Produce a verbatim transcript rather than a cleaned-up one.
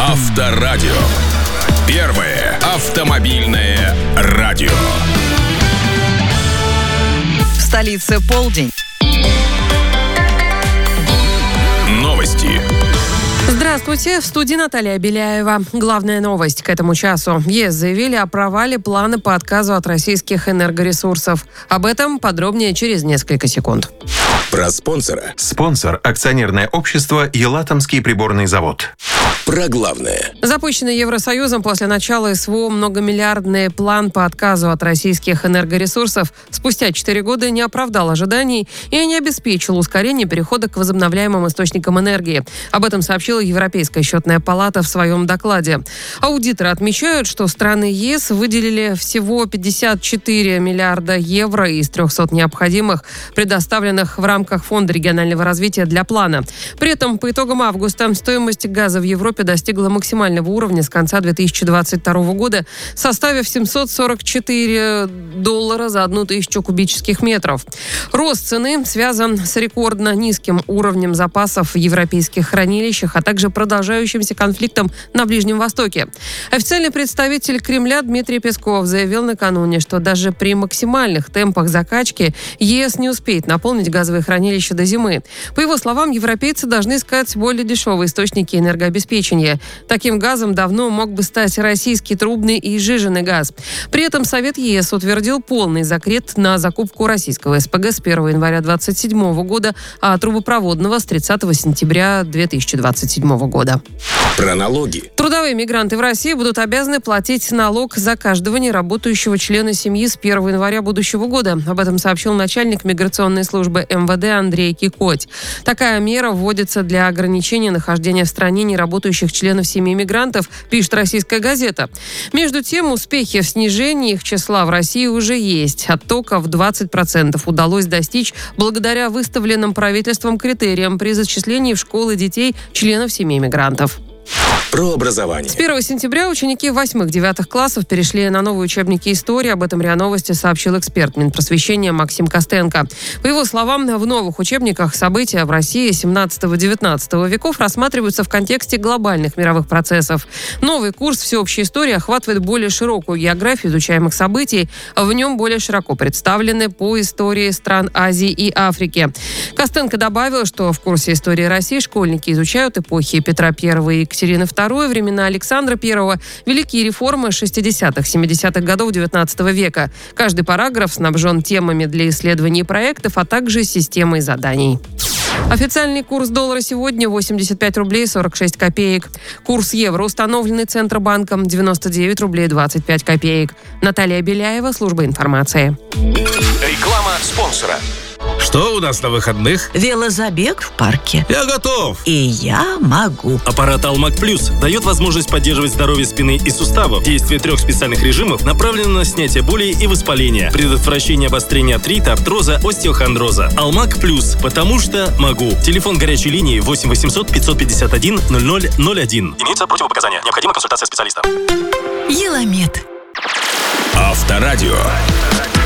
Авторадио. Первое автомобильное радио. В столице полдень. Новости. Здравствуйте, в студии Наталья Беляева. Главная новость к этому часу. ЕС заявили о провале плана по отказу от российских энергоресурсов. Об этом подробнее через несколько секунд. Про спонсора. Спонсор – акционерное общество «Елатомский приборный завод». Про главное. Запущенный Евросоюзом после начала СВО многомиллиардный план по отказу от российских энергоресурсов спустя четыре года не оправдал ожиданий и не обеспечил ускорение перехода к возобновляемым источникам энергии. Об этом сообщила Европейская счетная палата в своем докладе. Аудиторы отмечают, что страны ЕС выделили всего пятьдесят четыре миллиарда евро из трехсот необходимых, предоставленных в рамках Фонда регионального развития для плана. При этом по итогам августа стоимость газа в Европе достигла максимального уровня с конца две тысячи двадцать второго года, составив семьсот сорок четыре доллара за одну тысячу кубических метров. Рост цены связан с рекордно низким уровнем запасов в европейских хранилищах, а также продолжающимся конфликтом на Ближнем Востоке. Официальный представитель Кремля Дмитрий Песков заявил накануне, что даже при максимальных темпах закачки ЕС не успеет наполнить газовые хранилища до зимы. По его словам, европейцы должны искать более дешевые источники энергообеспечения. Таким газом давно мог бы стать российский трубный и сжиженный газ. При этом Совет ЕС утвердил полный запрет на закупку российского СПГ с первого января две тысячи двадцать седьмого года, а трубопроводного с тридцатого сентября две тысячи двадцать седьмого года. Про налоги. Трудовые мигранты в России будут обязаны платить налог за каждого неработающего члена семьи с первого января будущего года. Об этом сообщил начальник миграционной службы эм вэ дэ Андрей Кикоть. Такая мера вводится для ограничения нахождения в стране неработающих членов семьи мигрантов, пишет «Российская газета». Между тем, успехи в снижении их числа в России уже есть. Оттока в двадцать процентов удалось достичь благодаря выставленным правительством критериям при зачислении в школы детей членов семей мигрантов. Про образование. С первого сентября ученики восьмых-девятых классов перешли на новые учебники истории. Об этом РИА Новости сообщил эксперт Минпросвещения Максим Костенко. По его словам, в новых учебниках события в России семнадцатого-девятнадцатого веков рассматриваются в контексте глобальных мировых процессов. Новый курс всеобщей истории охватывает более широкую географию изучаемых событий. В нем более широко представлены по истории стран Азии и Африки. Костенко добавил, что в курсе истории России школьники изучают эпохи Петра Первого и Екатерины Второй, времена Александра Первого, великие реформы шестидесятых-семидесятых годов девятнадцатого века. Каждый параграф снабжен темами для исследований и проектов, а также системой заданий. Официальный курс доллара сегодня восемьдесят пять рублей сорок шесть копеек. Курс евро, установленный Центробанком, девяносто девять рублей двадцать пять копеек. Наталья Беляева, служба информации. Реклама спонсора. Что у нас на выходных? Велозабег в парке. Я готов. И я могу. Аппарат Алмак Плюс дает возможность поддерживать здоровье спины и суставов. Действие трех специальных режимов направлено на снятие боли и воспаления, предотвращение обострения артрита, артроза, остеохондроза. Алмак Плюс, потому что могу. Телефон горячей линии восемь восемьсот пятьсот пятьдесят один ноль ноль ноль один. Имеются противопоказания. Необходима консультация специалиста. Еламед. Авторадио.